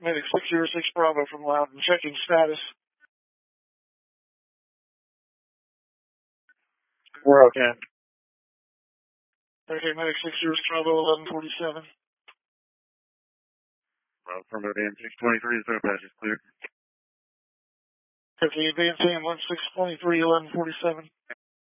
Medic 606 Bravo from Loudon, checking status. We're okay. Okay, Medic 606 Bravo 1147. Affirmative, AM 623, the patch is clear. Okay, advancing 1623 1147.